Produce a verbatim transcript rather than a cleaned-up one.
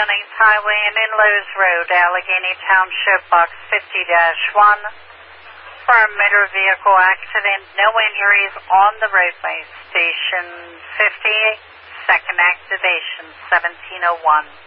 Jennings Highway and Inlows Road, Allegheny Township, Box fifty dash one. For a motor vehicle accident, no injuries on the roadway. Station fifty, second activation, seventeen oh one.